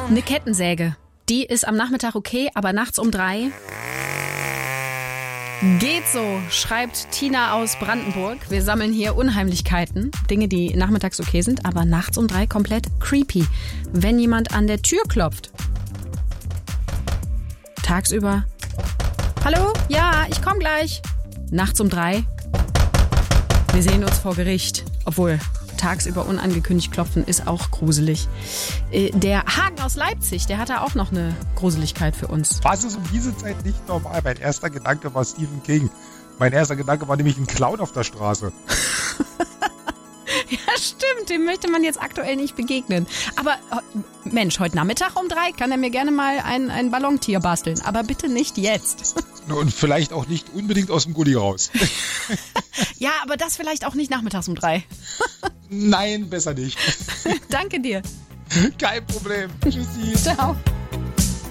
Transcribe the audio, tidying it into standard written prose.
Eine Kettensäge, die ist am Nachmittag okay, aber nachts um 3... Geht so, schreibt Tina aus Brandenburg. Wir sammeln hier Unheimlichkeiten, Dinge, die nachmittags okay sind, aber nachts um 3 komplett creepy. Wenn jemand an der Tür klopft. Tagsüber: Hallo? Ja, ich komme gleich. Nachts um 3. Wir sehen uns vor Gericht. Obwohl, tagsüber unangekündigt klopfen ist auch gruselig. Der Hagen aus Leipzig, der hatte auch noch eine Gruseligkeit für uns. Was ist um diese Zeit nicht normal? Mein erster Gedanke war Stephen King. Mein erster Gedanke war nämlich ein Clown auf der Straße. Ja, stimmt, dem möchte man jetzt aktuell nicht begegnen. Aber Mensch, heute Nachmittag um 3 kann er mir gerne mal ein Ballontier basteln. Aber bitte nicht jetzt. Und vielleicht auch nicht unbedingt aus dem Gully raus. Ja, aber das vielleicht auch nicht nachmittags um 3. Nein, besser nicht. Danke dir. Kein Problem. Tschüssi. Ciao.